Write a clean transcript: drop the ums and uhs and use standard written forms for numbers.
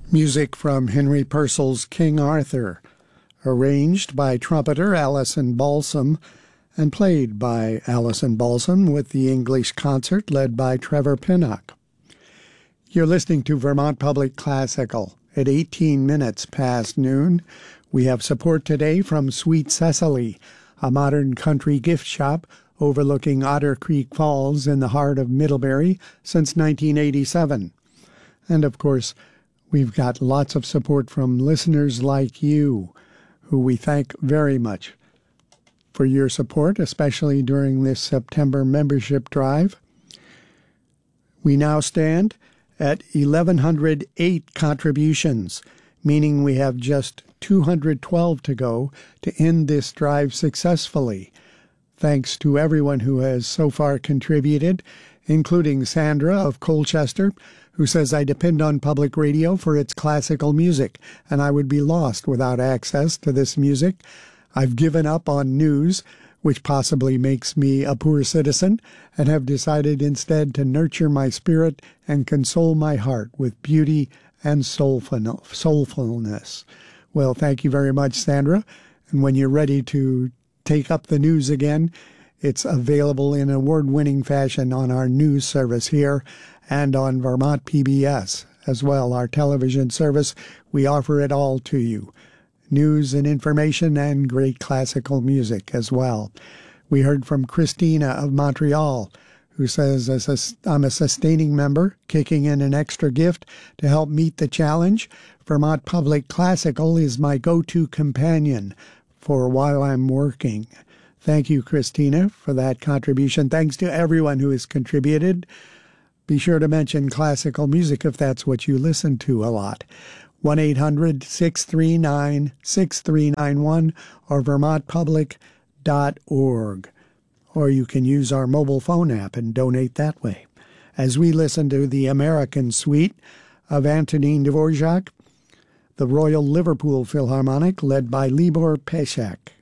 Music from Henry Purcell's King Arthur, arranged by trumpeter Alison Balsam and played by Alison Balsam with the English concert led by Trevor Pinnock. You're listening to Vermont Public Classical at 18 minutes past noon. We have support today from Sweet Cecily, a modern country gift shop overlooking Otter Creek Falls in the heart of Middlebury since 1987. And of course, we've got lots of support from listeners like you, who we thank very much for your support, especially during this September membership drive. We now stand at 1,108 contributions, meaning we have just 212 to go to end this drive successfully. Thanks to everyone who has so far contributed, including Sandra of Colchester, who says, I depend on public radio for its classical music, and I would be lost without access to this music. I've given up on news, which possibly makes me a poor citizen, and have decided instead to nurture my spirit and console my heart with beauty and soulfulness. Well, thank you very much, Sandra. And when you're ready to take up the news again, it's available in award-winning fashion on our news service here and on Vermont PBS as well, our television service. We offer it all to you. News and information and great classical music as well. We heard from Christina of Montreal, who says, I'm a sustaining member, kicking in an extra gift to help meet the challenge. Vermont Public Classical is my go-to companion for while I'm working. Thank you, Christina, for that contribution. Thanks to everyone who has contributed. Be sure to mention classical music if that's what you listen to a lot. 1-800-639-6391 or vermontpublic.org. Or you can use our mobile phone app and donate that way. As we listen to the American Suite of Antonin Dvorak, the Royal Liverpool Philharmonic led by Libor Pesek.